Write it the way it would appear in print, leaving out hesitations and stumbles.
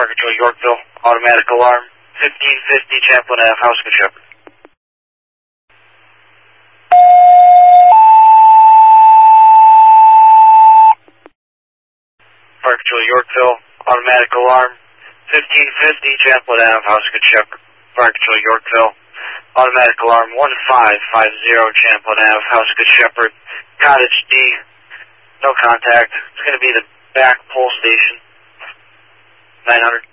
Park Control Yorkville, automatic alarm, 1550 Chaplain Ave, House Good Shepherd. Park Control Yorkville, automatic alarm, 1550 Chaplain Ave, House Good Shepherd. Park Control Yorkville, automatic alarm, 1550 Chaplain Ave, House Good Shepherd, Cottage D, no contact. It's going to be the back pole station, 900.